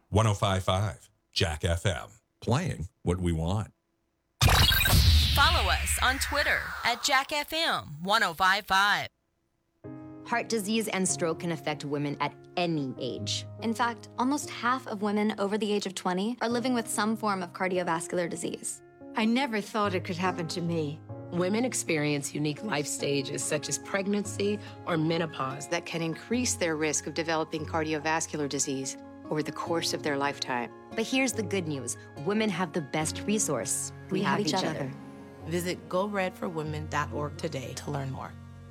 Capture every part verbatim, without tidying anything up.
one oh five point five Jack F M. Playing what we want. Follow us on Twitter at Jack F M one oh five point five. Heart disease and stroke can affect women at any age. In fact, almost half of women over the age of twenty are living with some form of cardiovascular disease. I never thought it could happen to me. Women experience unique life stages such as pregnancy or menopause that can increase their risk of developing cardiovascular disease over the course of their lifetime. But here's the good news. Women have the best resource. We, we have, have each, each other. other. Visit go red for women dot org today to learn more.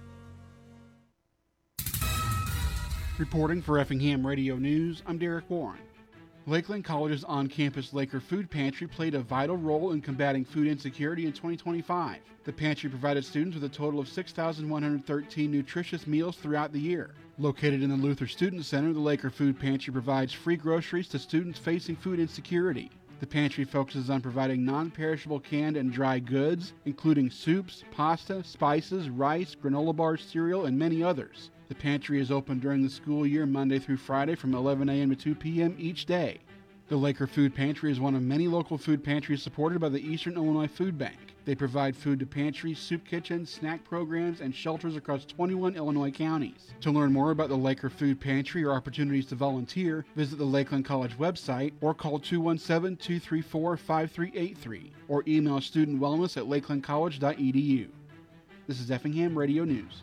Reporting for Effingham Radio News, I'm Derek Warren. Lakeland College's on-campus Laker Food Pantry played a vital role in combating food insecurity in twenty twenty-five. The pantry provided students with a total of six thousand one hundred thirteen nutritious meals throughout the year. Located in the Luther Student Center, the Laker Food Pantry provides free groceries to students facing food insecurity. The pantry focuses on providing non-perishable canned and dry goods, including soups, pasta, spices, rice, granola bars, cereal, and many others. The pantry is open during the school year Monday through Friday from eleven a.m. to two p.m. each day. The Laker Food Pantry is one of many local food pantries supported by the Eastern Illinois Food Bank. They provide food to pantries, soup kitchens, snack programs, and shelters across twenty-one Illinois counties. To learn more about the Laker Food Pantry or opportunities to volunteer, visit the Lakeland College website or call two one seven, two three four, five three eight three or email studentwellness at lakeland college dot e d u. This is Effingham Radio News.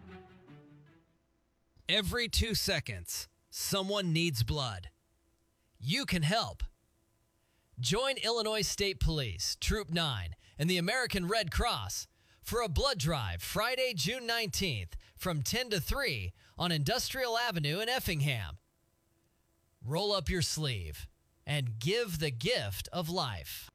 Every two seconds, someone needs blood. You can help. Join Illinois State Police, Troop nine, and the American Red Cross for a blood drive Friday, June nineteenth from ten to three on Industrial Avenue in Effingham. Roll up your sleeve and give the gift of life.